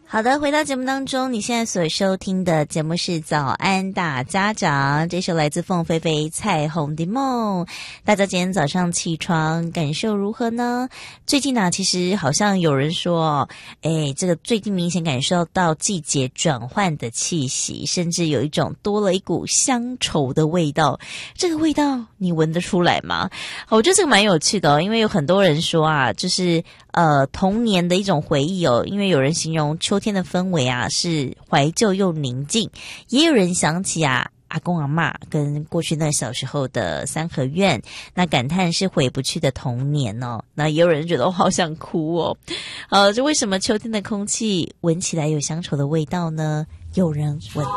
好的，回到节目当中，你现在所收听的节目是早安大家长，这首来自凤飞飞彩虹的梦。大家今天早上起床感受如何呢？最近呢，其实好像有人说这个最近明显感受到季节转换的气息，甚至有一种多了一股乡愁的味道。这个味道你闻得出来吗？我觉得这个蛮有趣的因为有很多人说啊，就是童年的一种回忆因为有人形容秋天的氛围啊是怀旧又宁静，也有人想起阿公阿嬷跟过去那小时候的三合院，那感叹是回不去的童年那也有人觉得我好想哭这为什么秋天的空气闻起来有乡愁的味道呢？有人问道。